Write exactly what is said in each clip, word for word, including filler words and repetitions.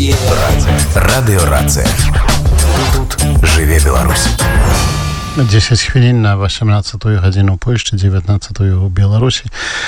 Рацыя. Радыёрацыя. Тут жыве Беларусь. дзесяць хвілін на восемнадцатую гадзіну Польшчы, дзевятнаццатую ў Беларусі.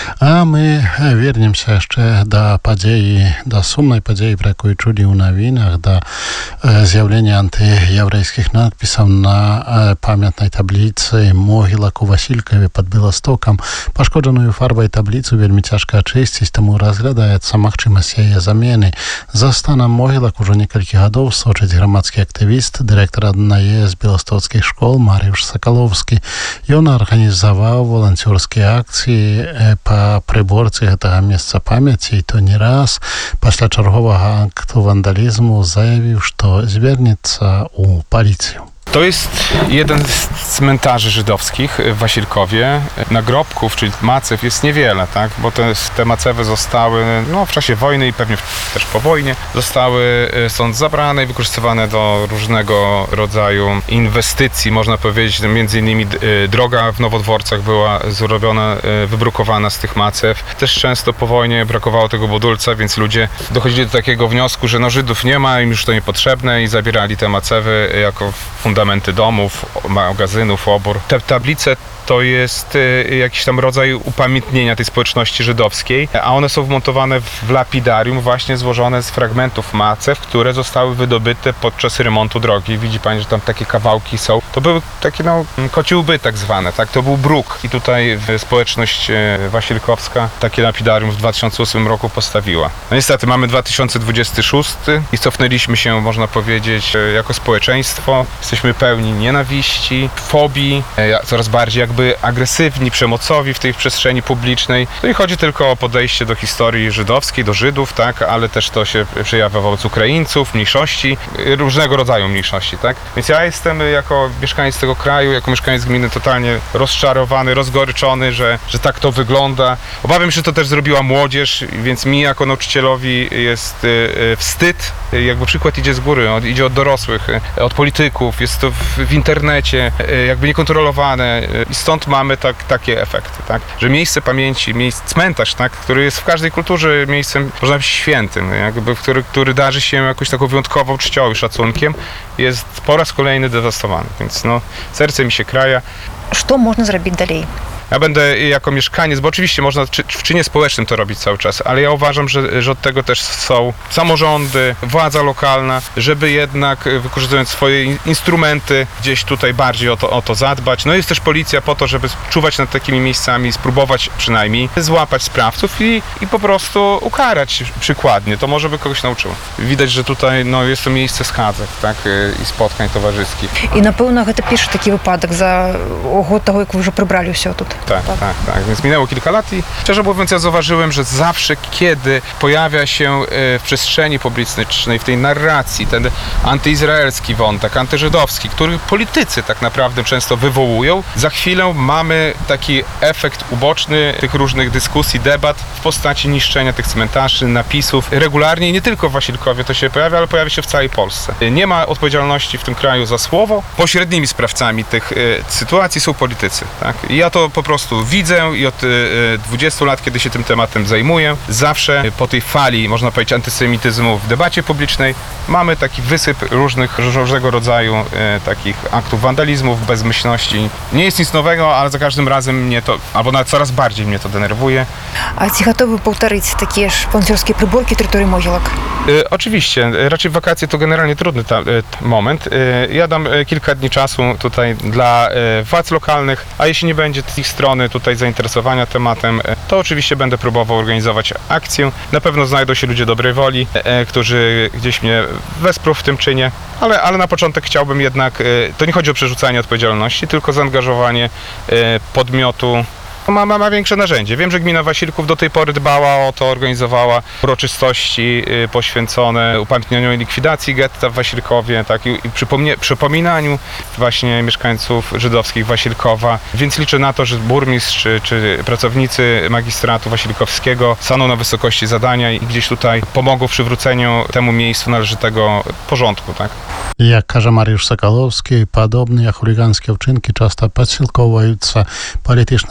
А мы вернемся яшчэ да падзеі, да сумнай падзеі, пра якую чулі ў навінах, да з'яўлення антыяўрэйскіх надпісаў на памятнай табліцы могілак у Васількаве пад Беластокам. Пашкоджаную фарбай табліцу вельмі цяжка ачысціць, таму разглядаецца магчымасць яе замены. За станам могілак ужо некалькі гадоў сочыць грамадскі актывіст, дырэктар аднае з беластоцкіх школ Марыюш Сакаловскі. Ён арганізаваў валанцёрскія акцыі па прыборцы гэтага месца памяці, і то не раз пасля чарговага акту вандалізму заявіў, што звернецца ў паліцыю. To jest jeden z cmentarzy żydowskich w Wasilkowie. Nagrobków, czyli macew jest niewiele, tak? Bo te, te macewy zostały no, w czasie wojny i pewnie też po wojnie zostały stąd zabrane i wykorzystywane do różnego rodzaju inwestycji, można powiedzieć. Między innymi droga w Nowodworcach była zrobiona, wybrukowana z tych macew. Też często po wojnie brakowało tego budulca, więc ludzie dochodzili do takiego wniosku, że no, Żydów nie ma, im już to niepotrzebne i zabierali te macewy jako fundamenty domów, magazynów, obór. Te tablice to jest jakiś tam rodzaj upamiętnienia tej społeczności żydowskiej, a one są wmontowane w lapidarium właśnie złożone z fragmentów macew, które zostały wydobyte podczas remontu drogi. Widzi pani, że tam takie kawałki są. To były takie no kocie łby tak zwane, tak? To był bruk i tutaj społeczność wasilkowska takie lapidarium w dwa tysiące ósmym roku postawiła. No niestety mamy dwa tysiące dwudziesty szósty i cofnęliśmy się, można powiedzieć, jako społeczeństwo. Jesteśmy pełni nienawiści, fobii, coraz bardziej jak jakby agresywni, przemocowi w tej przestrzeni publicznej. To nie chodzi tylko o podejście do historii żydowskiej, do Żydów, tak, ale też to się przejawia wobec Ukraińców, mniejszości, różnego rodzaju mniejszości, tak. Więc ja jestem jako mieszkaniec tego kraju, jako mieszkaniec gminy totalnie rozczarowany, rozgoryczony, że, że tak to wygląda. Obawiam się, że to też zrobiła młodzież, więc mi jako nauczycielowi jest wstyd. Jakby przykład idzie z góry, idzie od dorosłych, od polityków, jest to w, w internecie, jakby niekontrolowane. Stąd mamy tak, takie efekty, tak? Że miejsce pamięci, miejsce, cmentarz, tak? Który jest w każdej kulturze miejscem, można powiedzieć, świętym, jakby, który, który darzy się jakąś taką wyjątkową czcią i szacunkiem, jest po raz kolejny dewastowany. Więc no, serce mi się kraja. Co można zrobić dalej? Ja będę jako mieszkaniec, bo oczywiście można w czynie społecznym to robić cały czas, ale ja uważam, że, że od tego też są samorządy, władza lokalna, żeby jednak wykorzystując swoje instrumenty gdzieś tutaj bardziej o to, o to zadbać. No jest też policja po to, żeby czuwać nad takimi miejscami, spróbować przynajmniej złapać sprawców i, i po prostu ukarać przykładnie. To może by kogoś nauczyło. Widać, że tutaj no, jest to miejsce schadzek, tak, i spotkań towarzyskich. I na pewno to pierwszy taki wypadek za od tego, jak wy już przybrali się тут. Tak, tak, tak, tak. Więc minęło kilka lat i szczerze mówiąc ja zauważyłem, że zawsze kiedy pojawia się w przestrzeni publicznej, w tej narracji ten antyizraelski wątek, antyżydowski, który politycy tak naprawdę często wywołują, za chwilę mamy taki efekt uboczny tych różnych dyskusji, debat w postaci niszczenia tych cmentarzy, napisów. Regularnie, nie tylko w Wasilkowie to się pojawia, ale pojawia się w całej Polsce. Nie ma odpowiedzialności w tym kraju za słowo. Pośrednimi sprawcami tych sytuacji są politycy, tak? I ja to po prostu widzę i od dwudziestu lat, kiedy się tym tematem zajmuję, zawsze po tej fali, można powiedzieć, antysemityzmu w debacie publicznej mamy taki wysyp różnych, różnego rodzaju e, takich aktów wandalizmów, bezmyślności. Nie jest nic nowego, ale za każdym razem mnie to, albo nawet coraz bardziej mnie to denerwuje. A czy gotowy powtórzyć takie wolontariuszkie przyborki terytorium mogilek? E, oczywiście. Raczej wakacje to generalnie trudny ta, e, moment. E, ja dam e, kilka dni czasu tutaj dla e, władz lokalnych, a jeśli nie będzie z ich strony tutaj zainteresowania tematem, to oczywiście będę próbował organizować akcję. Na pewno znajdą się ludzie dobrej woli, e, którzy gdzieś mnie wesprą w tym czynie, ale, ale na początek chciałbym jednak, e, to nie chodzi o przerzucanie odpowiedzialności, tylko zaangażowanie e, podmiotu. Ma, ma, ma większe narzędzie. Wiem, że gmina Wasilków do tej pory dbała o to, organizowała uroczystości y, poświęcone upamiętnieniu i likwidacji getta w Wasilkowie, tak, i, i przypomnie, przypominaniu właśnie mieszkańców żydowskich Wasilkowa. Więc liczę na to, że burmistrz czy, czy pracownicy magistratu wasilkowskiego staną na wysokości zadania i gdzieś tutaj pomogą w przywróceniu temu miejscu należytego porządku, tak. Jak każe Mariusz Sokałowski, podobne jak chuligańskie uczynki często podsilkowujące politycznej atmosfery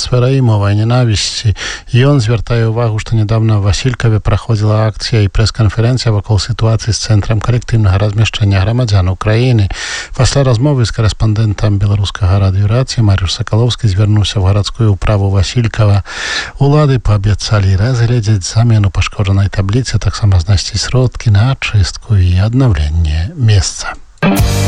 атмасфера і мовай ненавісці. Ён звяртае ўвагу, што нядаўна ў Васількаве праходзіла акцыя і прэс-канферэнцыя вакол сітуацыі з цэнтрам калектыўнага размяшчэння грамадзян Украіны. Пасля размовы з корэспандэнтам беларускага радыёрацыі Марыуш Сакалоўскі звярнуўся ў гарадскую ўправу Васількава. Улады паабяцалі разгледзець замену пашкоджанай табліцы, таксама знайсці сродкі на ачыстку і аднаўленне месца.